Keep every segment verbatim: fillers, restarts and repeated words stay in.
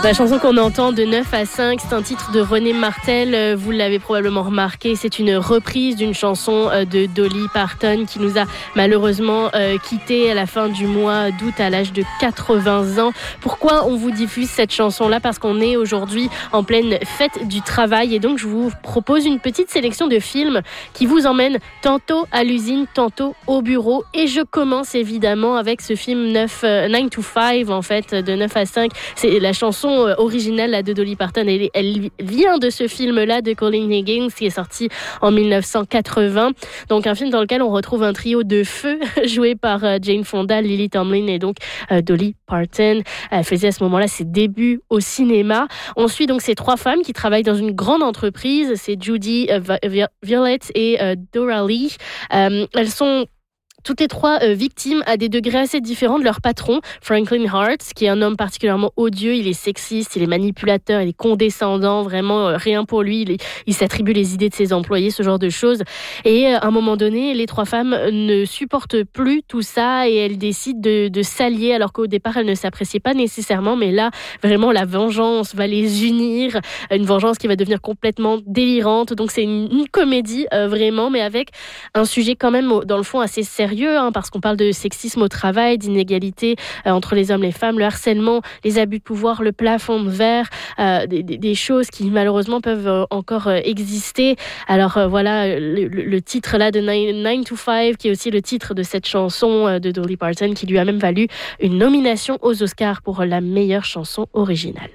La chanson qu'on entend de neuf à cinq, c'est un titre de René Martel. Vous l'avez probablement remarqué, c'est une reprise d'une chanson de Dolly Parton qui nous a malheureusement euh, quittés à la fin du mois d'août à l'âge de quatre-vingts ans. Pourquoi on vous diffuse cette chanson-là ? Parce qu'on est aujourd'hui en pleine fête du travail et donc je vous propose une petite sélection de films qui vous emmènent tantôt à l'usine, tantôt au bureau. Et je commence évidemment avec ce film neuf, euh, nine to five en fait, de neuf à cinq. C'est la chanson originale là, de Dolly Parton. Elle, elle vient de ce film-là de Colin Higgins qui est sorti en dix-neuf cent quatre-vingts. Donc un film dans lequel on retrouve un trio de feu joué par euh, Jane Fonda, Lily Tomlin et donc euh, Dolly Parton. Elle faisait à ce moment-là ses débuts au cinéma. On suit donc ces trois femmes qui travaillent dans une grande entreprise. C'est Judy, euh, Violet et euh, Dora Lee. Euh, elles sont toutes les trois euh, victimes à des degrés assez différents de leur patron, Franklin Hart, qui est un homme particulièrement odieux. Il est sexiste, il est manipulateur, il est condescendant, vraiment euh, rien pour lui. Il, est, il s'attribue les idées de ses employés, ce genre de choses. Et euh, à un moment donné, les trois femmes ne supportent plus tout ça et elles décident de, de s'allier, alors qu'au départ, elles ne s'appréciaient pas nécessairement. Mais là, vraiment, la vengeance va les unir. Une vengeance qui va devenir complètement délirante. Donc, c'est une, une comédie, euh, vraiment, mais avec un sujet quand même, dans le fond, assez sérieux. Hein, parce qu'on parle de sexisme au travail, d'inégalité euh, entre les hommes et les femmes, le harcèlement, les abus de pouvoir, le plafond de verre, euh, des, des choses qui malheureusement peuvent euh, encore euh, exister. Alors euh, voilà, le, le titre là de nine to five, qui est aussi le titre de cette chanson euh, de Dolly Parton, qui lui a même valu une nomination aux Oscars pour la meilleure chanson originale.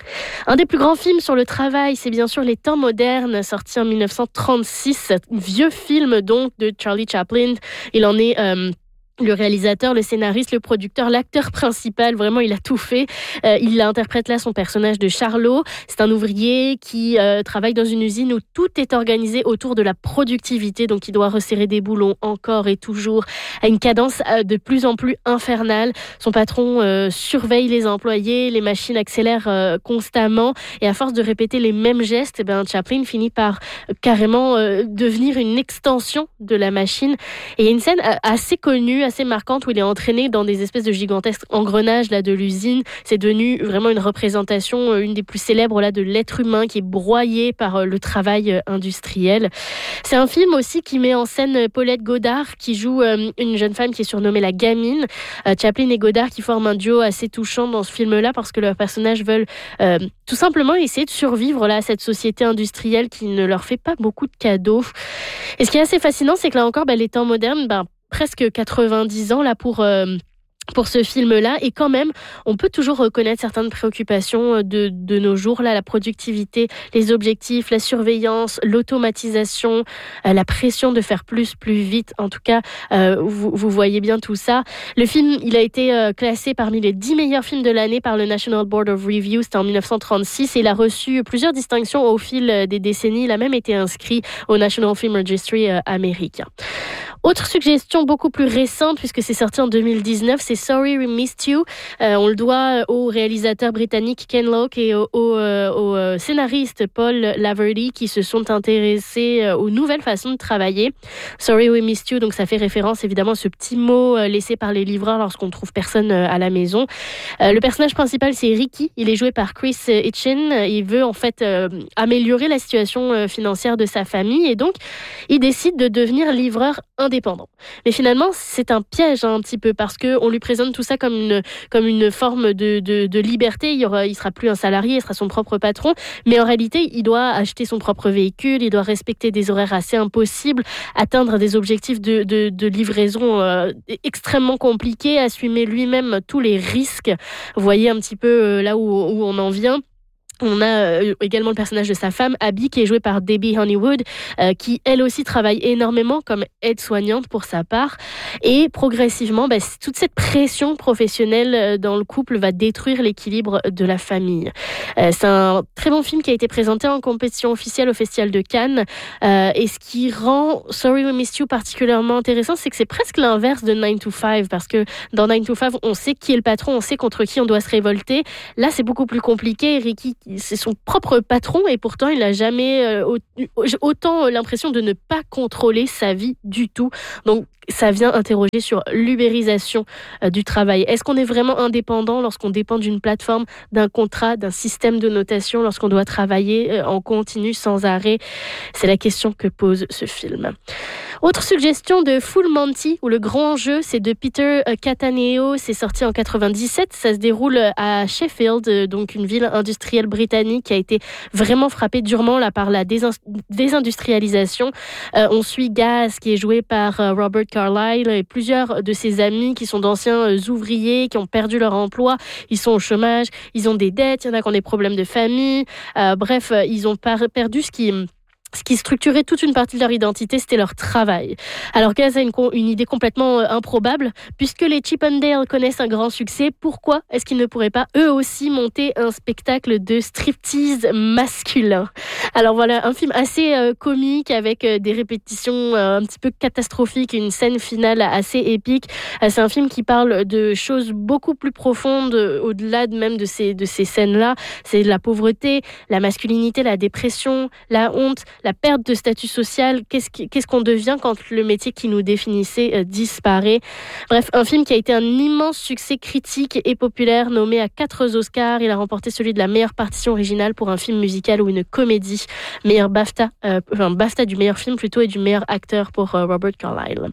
Un des plus grands films sur le travail, c'est bien sûr Les Temps modernes, sorti en dix-neuf cent trente-six, vieux film donc de Charlie Chaplin. Il en est euh, le réalisateur, le scénariste, le producteur, l'acteur principal, vraiment il a tout fait. Euh, il interprète là son personnage de Charlot. C'est un ouvrier qui euh, travaille dans une usine où tout est organisé autour de la productivité, donc il doit resserrer des boulons encore et toujours à une cadence euh, de plus en plus infernale. Son patron euh, surveille les employés, les machines accélèrent euh, constamment et à force de répéter les mêmes gestes, eh ben, Chaplin finit par euh, carrément euh, devenir une extension de la machine. Et il y a une scène euh, assez connue, assez marquante où il est entraîné dans des espèces de gigantesques engrenages là de l'usine. C'est devenu vraiment une représentation, une des plus célèbres là de l'être humain qui est broyé par le travail industriel. C'est un film aussi qui met en scène Paulette Goddard qui joue une jeune femme qui est surnommée la gamine. Chaplin et Goddard qui forment un duo assez touchant dans ce film-là parce que leurs personnages veulent euh, tout simplement essayer de survivre là à cette société industrielle qui ne leur fait pas beaucoup de cadeaux. Et ce qui est assez fascinant, c'est que là encore, bah, les temps modernes, bah, presque quatre-vingt-dix ans là pour euh, pour ce film-là, et quand même, on peut toujours reconnaître certaines préoccupations de, de nos jours, là, la productivité, les objectifs, la surveillance, l'automatisation, euh, la pression de faire plus, plus vite. En tout cas, euh, vous, vous voyez bien tout ça. Le film, il a été euh, classé parmi les dix meilleurs films de l'année par le National Board of Review, c'était en dix-neuf cent trente-six, et il a reçu plusieurs distinctions au fil des décennies. Il a même été inscrit au National Film Registry euh, américain. Autre suggestion beaucoup plus récente, puisque c'est sorti en deux mille dix-neuf, c'est Sorry We Missed You. Euh, on le doit au réalisateur britannique Ken Loach et au, au, euh, au euh, scénariste Paul Laverty qui se sont intéressés euh, aux nouvelles façons de travailler. Sorry We Missed You, donc ça fait référence évidemment à ce petit mot euh, laissé par les livreurs lorsqu'on ne trouve personne euh, à la maison. Euh, le personnage principal, c'est Ricky. Il est joué par Chris Hitchen. Il veut en fait euh, améliorer la situation euh, financière de sa famille et donc il décide de devenir livreur indépendant. Mais finalement, c'est un piège hein, un petit peu parce qu'on lui présente tout ça comme une, comme une forme de, de, de liberté. Il ne sera plus un salarié, il sera son propre patron. Mais en réalité, il doit acheter son propre véhicule, il doit respecter des horaires assez impossibles, atteindre des objectifs de, de, de livraison euh, extrêmement compliqués, assumer lui-même tous les risques. Vous voyez un petit peu euh, là où, où on en vient. On a également le personnage de sa femme, Abby, qui est jouée par Debbie Honeywood, euh, qui elle aussi travaille énormément comme aide-soignante pour sa part. Et progressivement, bah, toute cette pression professionnelle dans le couple va détruire l'équilibre de la famille. Euh, c'est un très bon film qui a été présenté en compétition officielle au Festival de Cannes. Euh, et ce qui rend Sorry We Missed You particulièrement intéressant, c'est que c'est presque l'inverse de nine to five, parce que dans nine to five, on sait qui est le patron, on sait contre qui on doit se révolter. Là, c'est beaucoup plus compliqué. Ricky, c'est son propre patron et pourtant il n'a jamais euh, autant l'impression de ne pas contrôler sa vie du tout. Donc ça vient interroger sur l'ubérisation euh, du travail. Est-ce qu'on est vraiment indépendant lorsqu'on dépend d'une plateforme, d'un contrat, d'un système de notation, lorsqu'on doit travailler euh, en continu sans arrêt? C'est la question que pose ce film. Autre suggestion de Full Monty, où le grand jeu, c'est de Peter Cattaneo, c'est sorti en quatre-vingt-dix-sept, ça se déroule à Sheffield, donc une ville industrielle britannique qui a été vraiment frappée durement là, par la désin- désindustrialisation. Euh, on suit Gaz, qui est joué par euh, Robert Carlyle, et plusieurs de ses amis qui sont d'anciens euh, ouvriers, qui ont perdu leur emploi, ils sont au chômage, ils ont des dettes, il y en a qui ont des problèmes de famille, euh, bref, ils ont par- perdu ce qui... Ce qui structurait toute une partie de leur identité, c'était leur travail. Alors Gaz a une, une idée complètement euh, improbable, puisque les Chippendales connaissent un grand succès, pourquoi est-ce qu'ils ne pourraient pas eux aussi monter un spectacle de striptease masculin? Alors voilà, un film assez euh, comique, avec euh, des répétitions euh, un petit peu catastrophiques et une scène finale assez épique. Euh, c'est un film qui parle de choses beaucoup plus profondes, euh, au-delà de même de ces, de ces scènes-là. C'est la pauvreté, la masculinité, la dépression, la honte, la perte de statut social, qu'est-ce, qui, qu'est-ce qu'on devient quand le métier qui nous définissait euh, disparaît. Bref, un film qui a été un immense succès critique et populaire, nommé à quatre Oscars. Il a remporté celui de la meilleure partition originale pour un film musical ou une comédie. Meilleur BAFTA, euh, enfin BAFTA du meilleur film plutôt, et du meilleur acteur pour euh, Robert Carlyle.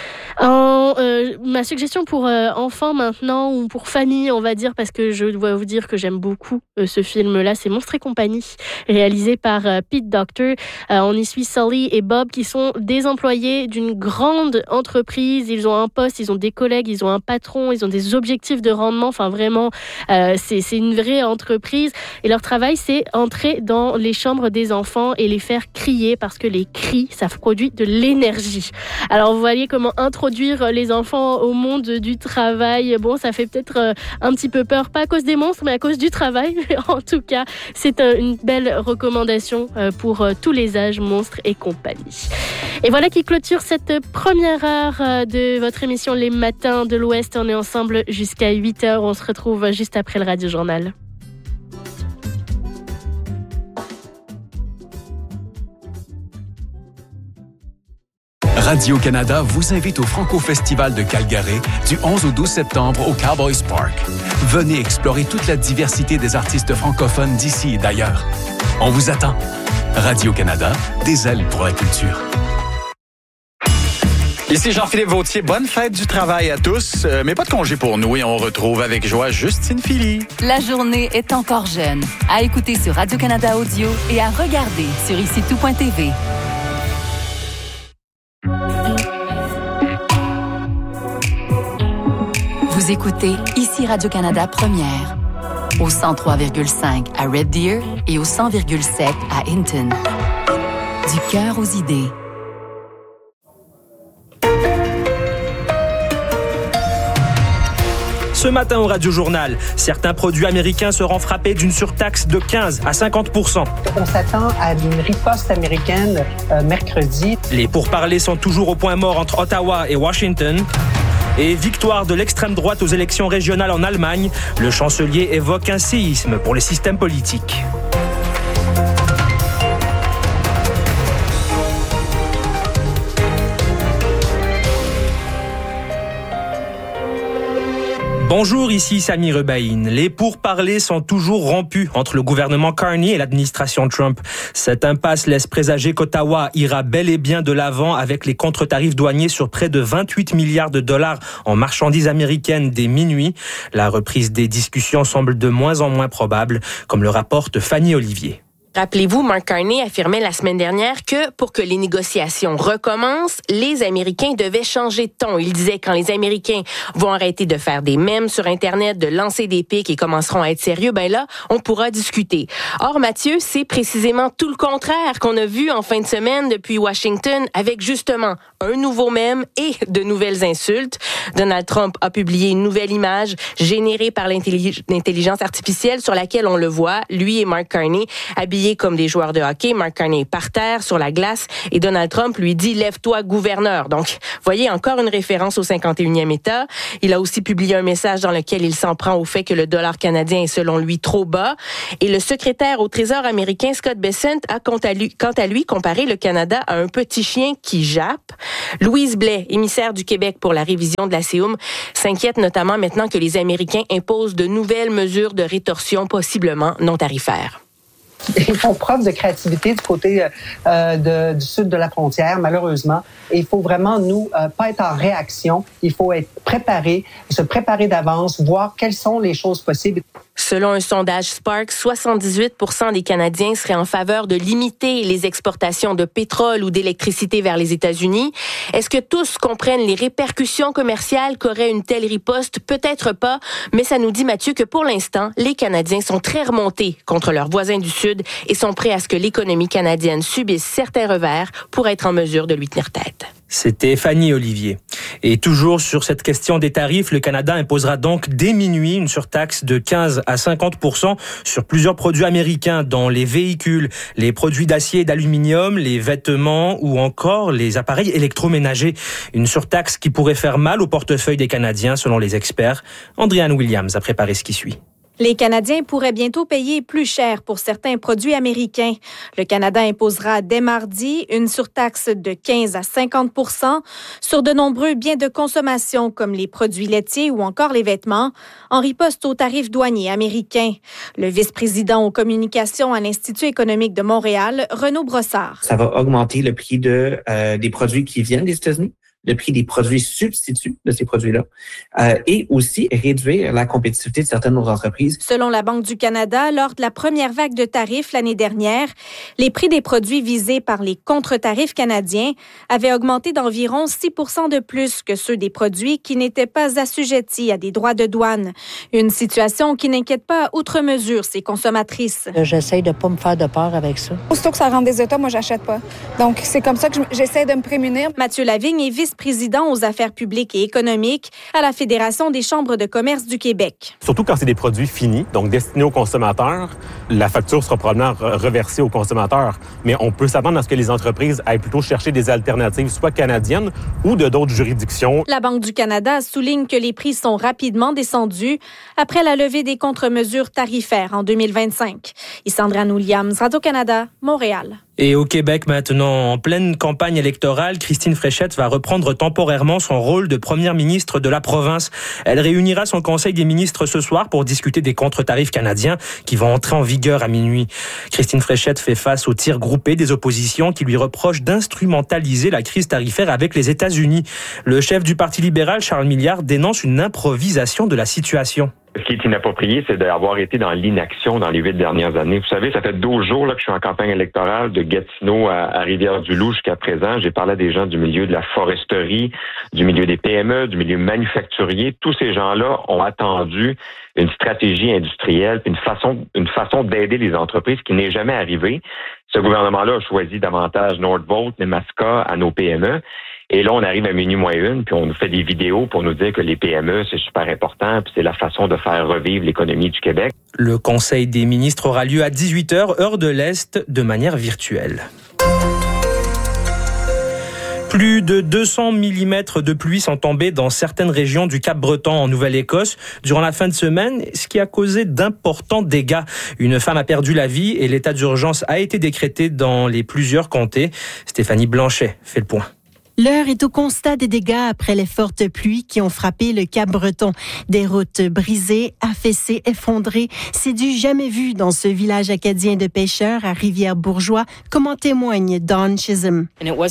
En, euh, ma suggestion pour euh, enfants maintenant, ou pour famille, on va dire, parce que je dois vous dire que j'aime beaucoup euh, ce film-là, c'est Monstres et compagnie, réalisé par euh, Pete Docter. Euh, on y suit Sully et Bob, qui sont des employés d'une grande entreprise. Ils ont un poste, ils ont des collègues, ils ont un patron, ils ont des objectifs de rendement. Enfin, vraiment, euh, c'est, c'est une vraie entreprise. Et leur travail, c'est entrer dans les chambres des enfants et les faire crier, parce que les cris, ça produit de l'énergie. Alors, vous voyez comment introduire les enfants au monde du travail. Bon, ça fait peut-être euh, un petit peu peur, pas à cause des monstres, mais à cause du travail. En tout cas, c'est euh, une belle recommandation euh, pour euh, tous les âges, Monstres et compagnie. Et voilà qui clôture cette première heure euh, de votre émission Les Matins de l'Ouest. On est ensemble jusqu'à huit heures. On se retrouve juste après le Radio Journal. Radio-Canada vous invite au Franco-Festival de Calgary du onze au douze septembre au Cowboys Park. Venez explorer toute la diversité des artistes francophones d'ici et d'ailleurs. On vous attend. Radio-Canada, des ailes pour la culture. Ici Jean-Philippe Vautier, bonne fête du travail à tous, euh, mais pas de congé pour nous et on retrouve avec joie Justine Philly. La journée est encore jeune. À écouter sur Radio-Canada Audio et à regarder sur ici tout point t v. Vous écoutez ici Radio-Canada Première, au cent trois virgule cinq à Red Deer et au cent virgule sept à Hinton. Du cœur aux idées. Ce matin au Radio Journal, certains produits américains seront frappés d'une surtaxe de quinze à cinquante pour cent. On s'attend à une riposte américaine euh, mercredi. Les pourparlers sont toujours au point mort entre Ottawa et Washington. Et victoire de l'extrême droite aux élections régionales en Allemagne, le chancelier évoque un séisme pour les systèmes politiques. Bonjour, ici Sami Rebaïn. Les pourparlers sont toujours rompus entre le gouvernement Carney et l'administration Trump. Cette impasse laisse présager qu'Ottawa ira bel et bien de l'avant avec les contre-tarifs douaniers sur près de vingt-huit milliards de dollars en marchandises américaines dès minuit. La reprise des discussions semble de moins en moins probable, comme le rapporte Fanny Olivier. Rappelez-vous, Mark Carney affirmait la semaine dernière que pour que les négociations recommencent, les Américains devaient changer de ton. Il disait quand les Américains vont arrêter de faire des mèmes sur Internet, de lancer des pics et commenceront à être sérieux, ben là, on pourra discuter. Or, Mathieu, c'est précisément tout le contraire qu'on a vu en fin de semaine depuis Washington, avec justement un nouveau mème et de nouvelles insultes. Donald Trump a publié une nouvelle image générée par l'intellig- l'intelligence artificielle sur laquelle on le voit, lui et Mark Carney, habillés humiliés comme des joueurs de hockey. Mark Carney est par terre sur la glace et Donald Trump lui dit « Lève-toi, gouverneur ». Donc, voyez, encore une référence au cinquante et unième État. Il a aussi publié un message dans lequel il s'en prend au fait que le dollar canadien est selon lui trop bas. Et le secrétaire au Trésor américain, Scott Bessent, a quant à lui, quant à lui comparé le Canada à un petit chien qui jappe. Louise Blais, émissaire du Québec pour la révision de la C E U M, s'inquiète notamment maintenant que les Américains imposent de nouvelles mesures de rétorsion possiblement non tarifaires. Ils font preuve de créativité du côté euh, de, du sud de la frontière, malheureusement. Et il faut vraiment, nous, euh, pas être en réaction. Il faut être préparé, se préparer d'avance, voir quelles sont les choses possibles. Selon un sondage Spark, soixante-dix-huit pour cent des Canadiens seraient en faveur de limiter les exportations de pétrole ou d'électricité vers les États-Unis. Est-ce que tous comprennent les répercussions commerciales qu'aurait une telle riposte? Peut-être pas, mais ça nous dit, Mathieu, que pour l'instant, les Canadiens sont très remontés contre leurs voisins du Sud et sont prêts à ce que l'économie canadienne subisse certains revers pour être en mesure de lui tenir tête. C'était Fanny Olivier. Et toujours sur cette question des tarifs, le Canada imposera donc dès minuit une surtaxe de quinze à cinquante pour cent sur plusieurs produits américains, dont les véhicules, les produits d'acier et d'aluminium, les vêtements ou encore les appareils électroménagers. Une surtaxe qui pourrait faire mal au portefeuille des Canadiens, selon les experts. Andréane Williams a préparé ce qui suit. Les Canadiens pourraient bientôt payer plus cher pour certains produits américains. Le Canada imposera dès mardi une surtaxe de quinze à cinquante pour cent sur de nombreux biens de consommation comme les produits laitiers ou encore les vêtements, en riposte aux tarifs douaniers américains. Le vice-président aux communications à l'Institut économique de Montréal, Renaud Brossard. Ça va augmenter le prix de, euh, des produits qui viennent des États-Unis, le prix des produits substituts de ces produits-là, euh, et aussi réduire la compétitivité de certaines de nos entreprises. Selon la Banque du Canada, lors de la première vague de tarifs l'année dernière, les prix des produits visés par les contre-tarifs canadiens avaient augmenté d'environ six pour cent de plus que ceux des produits qui n'étaient pas assujettis à des droits de douane. Une situation qui n'inquiète pas outre mesure ces consommatrices. J'essaie de ne pas me faire de peur avec ça. Aussitôt que ça rentre des États, moi, j'achète pas. Donc, c'est comme ça que j'essaie de me prémunir. Mathieu Lavigne est vice président aux affaires publiques et économiques à la Fédération des chambres de commerce du Québec. Surtout quand c'est des produits finis, donc destinés aux consommateurs, la facture sera probablement reversée aux consommateurs. Mais on peut s'attendre à ce que les entreprises aillent plutôt chercher des alternatives, soit canadiennes ou de d'autres juridictions. La Banque du Canada souligne que les prix sont rapidement descendus après la levée des contre-mesures tarifaires en deux mille vingt-cinq. Isandrane Williams, Radio-Canada, Montréal. Et au Québec maintenant, en pleine campagne électorale, Christine Fréchette va reprendre temporairement son rôle de première ministre de la province. Elle réunira son conseil des ministres ce soir pour discuter des contre-tarifs canadiens qui vont entrer en vigueur à minuit. Christine Fréchette fait face au tir groupé des oppositions qui lui reprochent d'instrumentaliser la crise tarifaire avec les États-Unis. Le chef du Parti libéral, Charles Milliard, dénonce une improvisation de la situation. Ce qui est inapproprié, c'est d'avoir été dans l'inaction dans les huit dernières années. Vous savez, ça fait douze jours là, que je suis en campagne électorale de Gatineau à, à Rivière-du-Loup jusqu'à présent. J'ai parlé à des gens du milieu de la foresterie, du milieu des P M E, du milieu manufacturier. Tous ces gens-là ont attendu une stratégie industrielle, puis une façon, une façon d'aider les entreprises qui n'est jamais arrivée. Ce gouvernement-là a choisi davantage Nordvolt, Nemaska à nos P M E. Et là, on arrive à minuit moins une, puis on nous fait des vidéos pour nous dire que les P M E, c'est super important, puis c'est la façon de faire revivre l'économie du Québec. Le Conseil des ministres aura lieu à dix-huit heures, heure de l'Est, de manière virtuelle. Plus de deux cents millimètres de pluie sont tombés dans certaines régions du Cap-Breton en Nouvelle-Écosse durant la fin de semaine, ce qui a causé d'importants dégâts. Une femme a perdu la vie et l'état d'urgence a été décrété dans les plusieurs comtés. Stéphanie Blanchet fait le point. L'heure est au constat des dégâts après les fortes pluies qui ont frappé le Cap-Breton. Des routes brisées, affaissées, effondrées. C'est du jamais vu dans ce village acadien de pêcheurs à Rivière-Bourgeois, comme en témoigne Dawn Chisholm.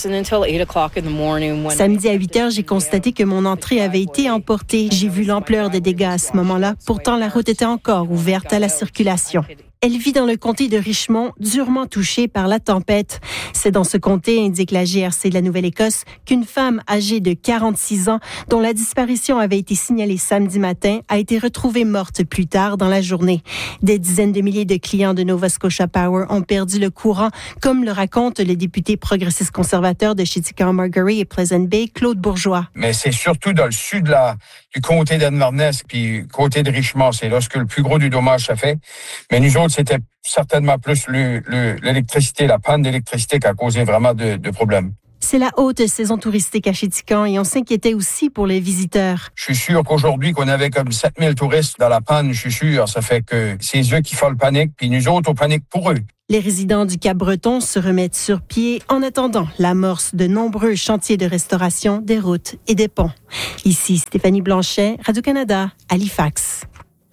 Samedi à huit heures, j'ai constaté que mon entrée avait été emportée. J'ai vu l'ampleur des dégâts à ce moment-là. Pourtant, la route était encore ouverte à la circulation. Elle vit dans le comté de Richmond, durement touché par la tempête. C'est dans ce comté, indique la G R C de la Nouvelle-Écosse, qu'une femme âgée de quarante-six ans, dont la disparition avait été signalée samedi matin, a été retrouvée morte plus tard dans la journée. Des dizaines de milliers de clients de Nova Scotia Power ont perdu le courant, comme le raconte le député progressiste conservateur de Chiticon-Margerie et Pleasant Bay, Claude Bourgeois. Mais c'est surtout dans le sud de la, du comté d'Inverness, puis côté de Richmond, c'est là ce que le plus gros du dommage ça fait. Mais nous autres, autres, c'était certainement plus le, le, l'électricité, la panne d'électricité qui a causé vraiment de, de problèmes. C'est la haute saison touristique à Chéticamp et on s'inquiétait aussi pour les visiteurs. Je suis sûr qu'aujourd'hui, qu'on avait comme sept mille touristes dans la panne, je suis sûr, ça fait que c'est eux qui font le panique, puis nous autres, on panique pour eux. Les résidents du Cap-Breton se remettent sur pied en attendant l'amorce de nombreux chantiers de restauration des routes et des ponts. Ici Stéphanie Blanchet, Radio-Canada, Halifax.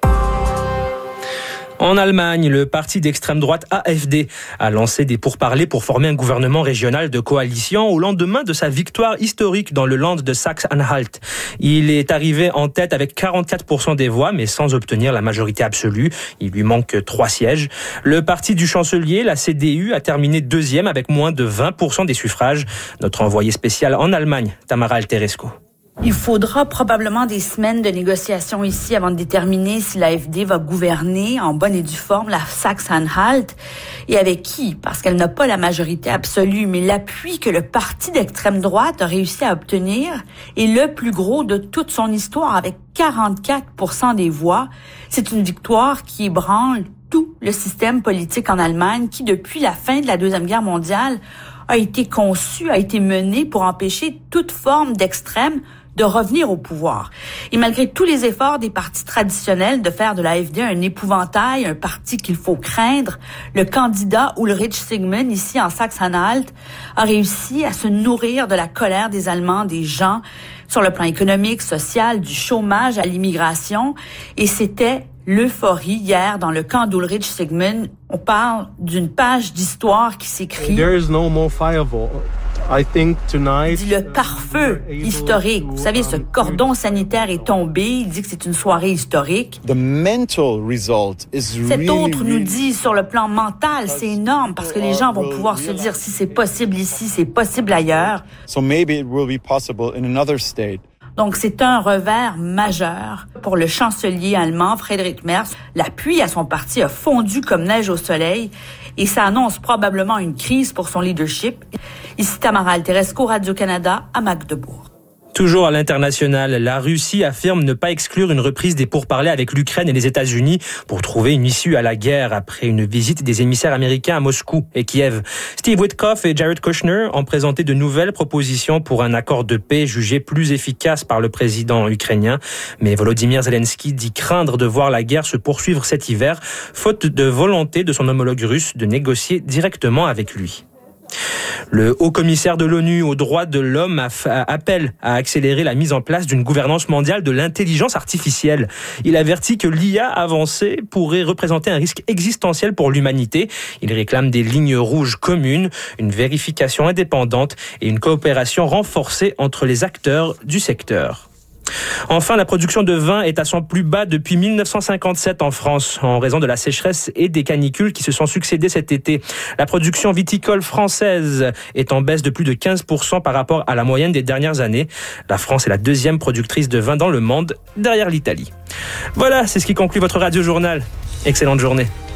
En Allemagne, le parti d'extrême droite A F D a lancé des pourparlers pour former un gouvernement régional de coalition au lendemain de sa victoire historique dans le Land de Saxe-Anhalt. Il est arrivé en tête avec quarante-quatre pour cent des voix, mais sans obtenir la majorité absolue. Il lui manque trois sièges. Le parti du chancelier, la C D U, a terminé deuxième avec moins de vingt pour cent des suffrages. Notre envoyé spécial en Allemagne, Tamara Alteresco. Il faudra probablement des semaines de négociations ici avant de déterminer si l'A F D va gouverner en bonne et due forme la Saxe-Anhalt et avec qui, parce qu'elle n'a pas la majorité absolue, mais l'appui que le parti d'extrême droite a réussi à obtenir est le plus gros de toute son histoire avec quarante-quatre pour cent des voix. C'est une victoire qui ébranle tout le système politique en Allemagne qui, depuis la fin de la Deuxième Guerre mondiale, a été conçu, a été mené pour empêcher toute forme d'extrême de revenir au pouvoir. Et malgré tous les efforts des partis traditionnels de faire de l'A F D un épouvantail, un parti qu'il faut craindre, le candidat Ulrich Sigmund, ici en Saxe-Anhalt, a réussi à se nourrir de la colère des Allemands, des gens, sur le plan économique, social, du chômage à l'immigration. Et c'était l'euphorie hier dans le camp d'Ulrich Sigmund. On parle d'une page d'histoire qui s'écrit. There is no more fireball. I think tonight, dit le pare-feu historique. Vous savez, ce cordon sanitaire est tombé. Il dit que c'est une soirée historique. The mental result is Cet really, autre nous really... dit sur le plan mental, c'est énorme parce que les gens vont pouvoir se dire si c'est possible ici, c'est possible ailleurs. So maybe it will be possible in another state. Donc, c'est un revers majeur pour le chancelier allemand Friedrich Merz. L'appui à son parti a fondu comme neige au soleil et ça annonce probablement une crise pour son leadership. Ici Tamara Alteresco, Radio-Canada, à Magdebourg. Toujours à l'international, la Russie affirme ne pas exclure une reprise des pourparlers avec l'Ukraine et les États-Unis pour trouver une issue à la guerre après une visite des émissaires américains à Moscou et Kiev. Steve Witkoff et Jared Kushner ont présenté de nouvelles propositions pour un accord de paix jugé plus efficace par le président ukrainien. Mais Volodymyr Zelensky dit craindre de voir la guerre se poursuivre cet hiver, faute de volonté de son homologue russe de négocier directement avec lui. Le haut-commissaire de l'ONU aux droits de l'homme appelle à accélérer la mise en place d'une gouvernance mondiale de l'intelligence artificielle. Il avertit que l'I A avancée pourrait représenter un risque existentiel pour l'humanité. Il réclame des lignes rouges communes, une vérification indépendante et une coopération renforcée entre les acteurs du secteur. Enfin, la production de vin est à son plus bas depuis mille neuf cent cinquante-sept en France, en raison de la sécheresse et des canicules qui se sont succédées cet été. La production viticole française est en baisse de plus de quinze pour cent par rapport à la moyenne des dernières années. La France est la deuxième productrice de vin dans le monde, derrière l'Italie. Voilà, c'est ce qui conclut votre Radio-Journal. Excellente journée.